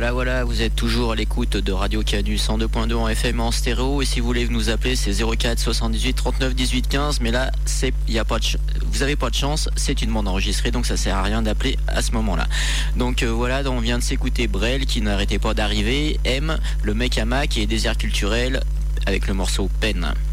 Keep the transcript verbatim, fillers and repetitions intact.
Voilà, voilà, vous êtes toujours à l'écoute de Radio Canu cent deux point deux en F M en stéréo. Et si vous voulez nous appeler, c'est zéro quatre soixante-dix-huit trente-neuf dix-huit quinze. Mais là, c'est, y a pas de ch- vous avez pas de chance, c'est une bande enregistrée, donc ça sert à rien d'appeler à ce moment-là. Donc euh, voilà, on vient de s'écouter Brel qui n'arrêtait pas d'arriver, M, le mec à Mac et Désert culturel avec le morceau Peine.